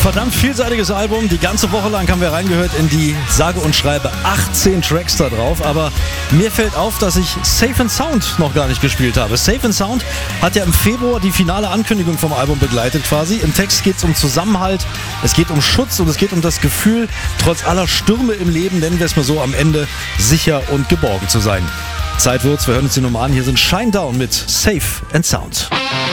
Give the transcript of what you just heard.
Verdammt vielseitiges Album. Die ganze Woche lang haben wir reingehört in die sage und schreibe 18 Tracks da drauf. Aber mir fällt auf, dass ich Safe & Sound noch gar nicht gespielt habe. Safe & Sound hat ja im Februar die finale Ankündigung vom Album begleitet quasi. Im Text geht es um Zusammenhalt, es geht um Schutz und es geht um das Gefühl, trotz aller Stürme im Leben, nennen wir es mal so, am Ende sicher und geborgen zu sein. Zeit wird's, wir hören uns die Nummer an. Hier sind Shinedown mit Safe & Sound.